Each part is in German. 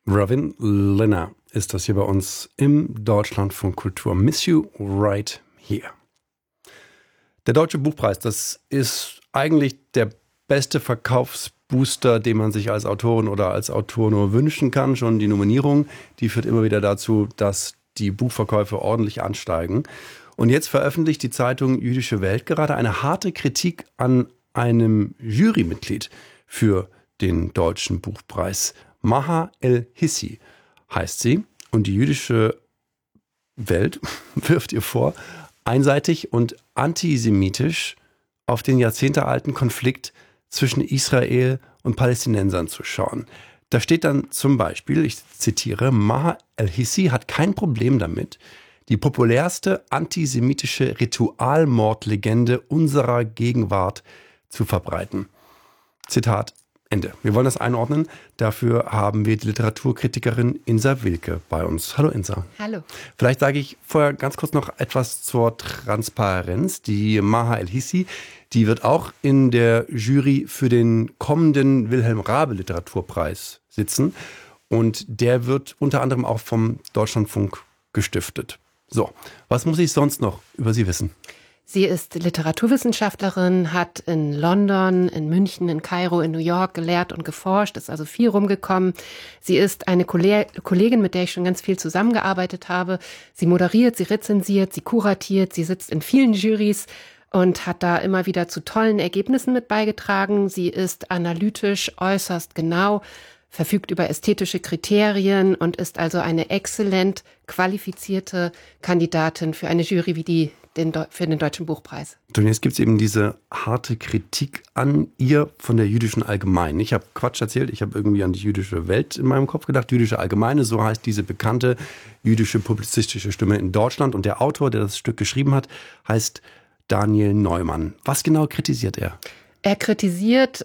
Ravin Linner ist das hier bei uns im Deutschlandfunk Kultur. Miss You Right Here. Der Deutsche Buchpreis, das ist eigentlich der beste Verkaufsbooster, den man sich als Autorin oder als Autor nur wünschen kann. Schon die Nominierung, die führt immer wieder dazu, dass die Buchverkäufe ordentlich ansteigen. Und jetzt veröffentlicht die Zeitung Jüdische Welt gerade eine harte Kritik an einem Jurymitglied für den Deutschen Buchpreis. Maha El-Hissi heißt sie. Und die Jüdische Welt wirft ihr vor, einseitig und antisemitisch auf den jahrzehntealten Konflikt zwischen Israel und Palästinensern zu schauen. Da steht dann zum Beispiel, ich zitiere, Maha El-Hissi hat kein Problem damit, die populärste antisemitische Ritualmordlegende unserer Gegenwart zu verbreiten. Zitat Ende. Wir wollen das einordnen. Dafür haben wir die Literaturkritikerin Insa Wilke bei uns. Hallo Insa. Hallo. Vielleicht sage ich vorher ganz kurz noch etwas zur Transparenz. Die Maha El-Hissi, die wird auch in der Jury für den kommenden Wilhelm Raabe Literaturpreis sitzen. Und der wird unter anderem auch vom Deutschlandfunk gestiftet. So, was muss ich sonst noch über sie wissen? Sie ist Literaturwissenschaftlerin, hat in London, in München, in Kairo, in New York gelehrt und geforscht, ist also viel rumgekommen. Sie ist eine Kollegin, mit der ich schon ganz viel zusammengearbeitet habe. Sie moderiert, sie rezensiert, sie kuratiert, sie sitzt in vielen Jurys und hat da immer wieder zu tollen Ergebnissen mit beigetragen. Sie ist analytisch äußerst genau, verfügt über ästhetische Kriterien und ist also eine exzellent qualifizierte Kandidatin für eine Jury wie die für den Deutschen Buchpreis. Und jetzt gibt es eben diese harte Kritik an ihr von der Jüdischen Allgemeinen. Ich habe Quatsch erzählt, ich habe irgendwie an die Jüdische Welt in meinem Kopf gedacht. Jüdische Allgemeine, so heißt diese bekannte jüdische publizistische Stimme in Deutschland. Und der Autor, der das Stück geschrieben hat, heißt Daniel Neumann. Was genau kritisiert er? Er kritisiert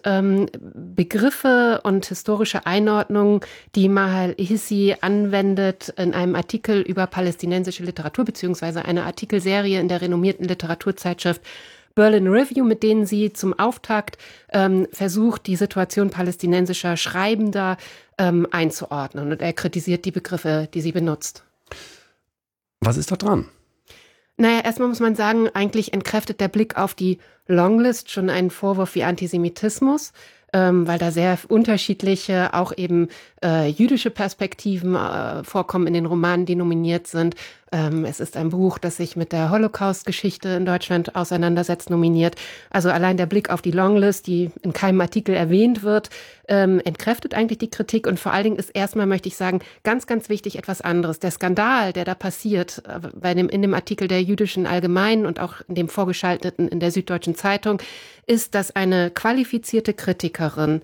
Begriffe und historische Einordnungen, die Maha El-Hissi anwendet in einem Artikel über palästinensische Literatur, beziehungsweise eine Artikelserie in der renommierten Literaturzeitschrift Berlin Review, mit denen sie zum Auftakt versucht, die Situation palästinensischer Schreibender einzuordnen. Und er kritisiert die Begriffe, die sie benutzt. Was ist da dran? Naja, erstmal muss man sagen, eigentlich entkräftet der Blick auf die Longlist schon einen Vorwurf wie Antisemitismus, weil da sehr unterschiedliche, auch eben jüdische Perspektiven vorkommen in den Romanen, die nominiert sind. Es ist ein Buch, das sich mit der Holocaust-Geschichte in Deutschland auseinandersetzt, nominiert. Also allein der Blick auf die Longlist, die in keinem Artikel erwähnt wird, entkräftet eigentlich die Kritik. Und vor allen Dingen ist erstmal, möchte ich sagen, ganz, ganz wichtig etwas anderes. Der Skandal, der da passiert, in dem Artikel der Jüdischen Allgemeinen und auch in dem vorgeschalteten in der Süddeutschen Zeitung, ist, dass eine qualifizierte Kritikerin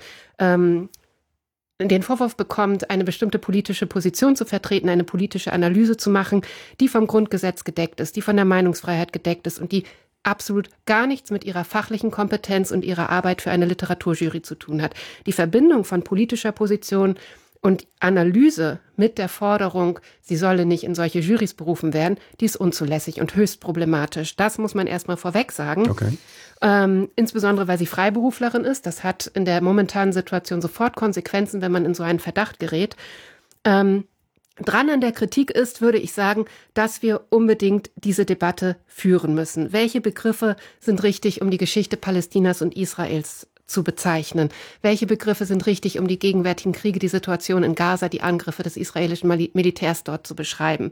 den Vorwurf bekommt, eine bestimmte politische Position zu vertreten, eine politische Analyse zu machen, die vom Grundgesetz gedeckt ist, die von der Meinungsfreiheit gedeckt ist und die absolut gar nichts mit ihrer fachlichen Kompetenz und ihrer Arbeit für eine Literaturjury zu tun hat. Die Verbindung von politischer Position und Analyse mit der Forderung, sie solle nicht in solche Jurys berufen werden, die ist unzulässig und höchst problematisch. Das muss man erstmal vorweg sagen. Okay. Insbesondere, weil sie Freiberuflerin ist. Das hat in der momentanen Situation sofort Konsequenzen, wenn man in so einen Verdacht gerät. Dran an der Kritik ist, würde ich sagen, dass wir unbedingt diese Debatte führen müssen. Welche Begriffe sind richtig, um die Geschichte Palästinas und Israels zu bezeichnen? Welche Begriffe sind richtig, um die gegenwärtigen Kriege, die Situation in Gaza, die Angriffe des israelischen Militärs dort zu beschreiben?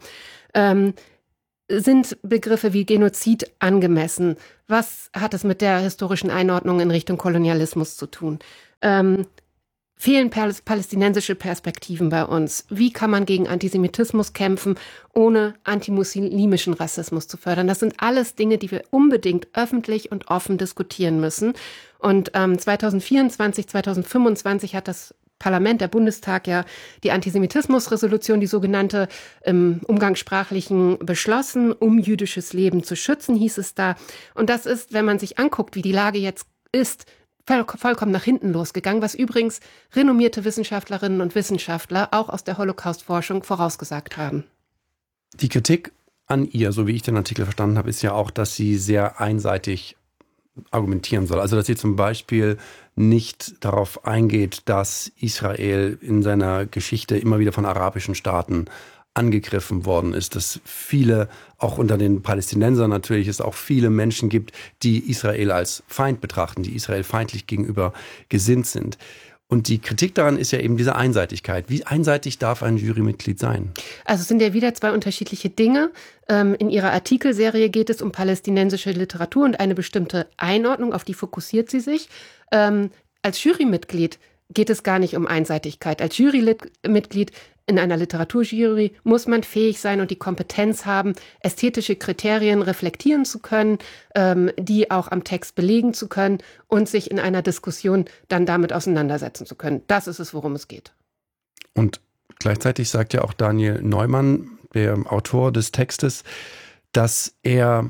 Sind Begriffe wie Genozid angemessen? Was hat es mit der historischen Einordnung in Richtung Kolonialismus zu tun? Fehlen palästinensische Perspektiven bei uns? Wie kann man gegen Antisemitismus kämpfen, ohne antimuslimischen Rassismus zu fördern? Das sind alles Dinge, die wir unbedingt öffentlich und offen diskutieren müssen. Und 2024, 2025 hat das Parlament, der Bundestag, ja die Antisemitismusresolution, die sogenannte im Umgangssprachlichen, beschlossen, um jüdisches Leben zu schützen, hieß es da. Und das ist, wenn man sich anguckt, wie die Lage jetzt ist, vollkommen nach hinten losgegangen, was übrigens renommierte Wissenschaftlerinnen und Wissenschaftler auch aus der Holocaust-Forschung vorausgesagt haben. Die Kritik an ihr, so wie ich den Artikel verstanden habe, ist ja auch, dass sie sehr einseitig argumentieren soll. Also dass sie zum Beispiel nicht darauf eingeht, dass Israel in seiner Geschichte immer wieder von arabischen Staaten angegriffen worden ist, dass viele, auch unter den Palästinensern natürlich, es auch viele Menschen gibt, die Israel als Feind betrachten, die Israel feindlich gegenüber gesinnt sind. Und die Kritik daran ist ja eben diese Einseitigkeit. Wie einseitig darf ein Jurymitglied sein? Also es sind ja wieder zwei unterschiedliche Dinge. In ihrer Artikelserie geht es um palästinensische Literatur und eine bestimmte Einordnung, auf die fokussiert sie sich. Als Jurymitglied geht es gar nicht um Einseitigkeit. Als Jurymitglied in einer Literaturjury muss man fähig sein und die Kompetenz haben, ästhetische Kriterien reflektieren zu können, die auch am Text belegen zu können und sich in einer Diskussion dann damit auseinandersetzen zu können. Das ist es, worum es geht. Und gleichzeitig sagt ja auch Daniel Neumann, der Autor des Textes, dass er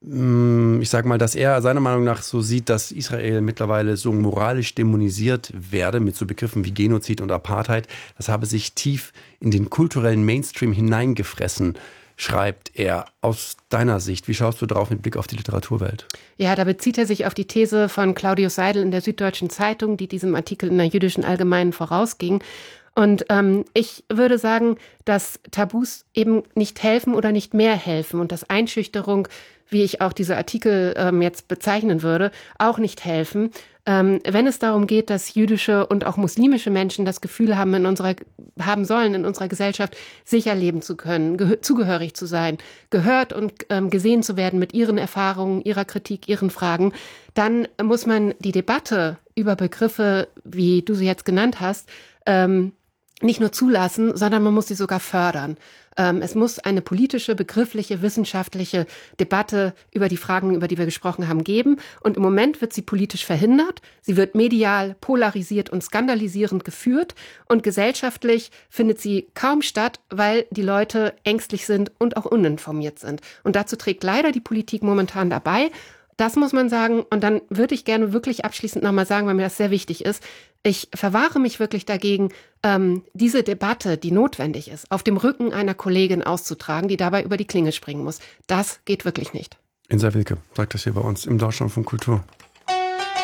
seiner Meinung nach so sieht, dass Israel mittlerweile so moralisch dämonisiert werde mit so Begriffen wie Genozid und Apartheid. Das habe sich tief in den kulturellen Mainstream hineingefressen, schreibt er. Aus deiner Sicht, wie schaust du darauf mit Blick auf die Literaturwelt? Ja, da bezieht er sich auf die These von Claudius Seidel in der Süddeutschen Zeitung, die diesem Artikel in der Jüdischen Allgemeinen vorausging. Und ich würde sagen, dass Tabus eben nicht helfen oder nicht mehr helfen und dass Einschüchterung, wie ich auch diese Artikel jetzt bezeichnen würde, auch nicht helfen. Wenn es darum geht, dass jüdische und auch muslimische Menschen das Gefühl haben sollen, in unserer Gesellschaft sicher leben zu können, zugehörig zu sein, gehört und gesehen zu werden mit ihren Erfahrungen, ihrer Kritik, ihren Fragen, dann muss man die Debatte über Begriffe, wie du sie jetzt genannt hast, nicht nur zulassen, sondern man muss sie sogar fördern. Es muss eine politische, begriffliche, wissenschaftliche Debatte über die Fragen, über die wir gesprochen haben, geben. Und im Moment wird sie politisch verhindert. Sie wird medial polarisiert und skandalisierend geführt. Und gesellschaftlich findet sie kaum statt, weil die Leute ängstlich sind und auch uninformiert sind. Und dazu trägt leider die Politik momentan dabei. Das muss man sagen. Und dann würde ich gerne wirklich abschließend nochmal sagen, weil mir das sehr wichtig ist. Ich verwahre mich wirklich dagegen, diese Debatte, die notwendig ist, auf dem Rücken einer Kollegin auszutragen, die dabei über die Klinge springen muss. Das geht wirklich nicht. Insa Wilke sagt das hier bei uns im Deutschlandfunk Kultur.